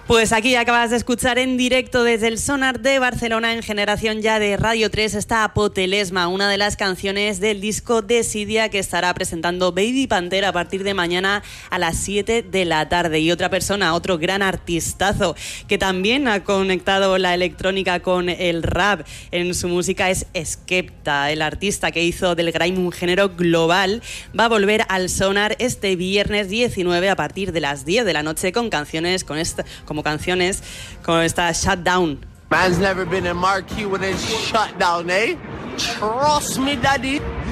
Pues aquí acabas de escuchar en directo desde el Sonar de Barcelona, en Generación Ya de Radio 3, está Apotelesma, una de las canciones del disco Desidia que estará presentando Baby Pantera a partir de mañana a las 7 de la tarde. Y otra persona, otro gran artistazo que también ha conectado la electrónica con el rap en su música es Skepta. El artista que hizo del grime un género global va a volver al Sonar este viernes 19 a partir de las 10 de la noche con canciones como esta Shutdown. Man's never been in marquee when it's shut down, eh? Trust me, daddy.